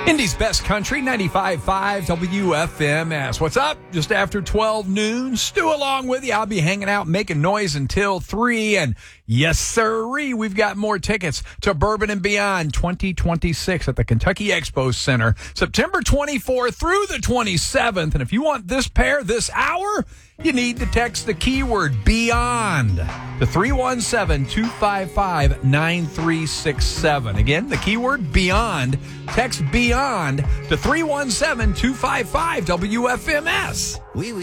Indy's Best Country, 95.5 WFMS. What's up? Just after 12 noon. Stu along with you. I'll be hanging out, making noise until 3. And yes, sirree, we've got more tickets to Bourbon and Beyond 2026 at the Kentucky Expo Center, September 24th through the 27th. And if you want this pair this hour, you need to text the keyword BEYOND to 317-255-9367. Again, the keyword BEYOND. Text BEYOND to 317-255-WFMS.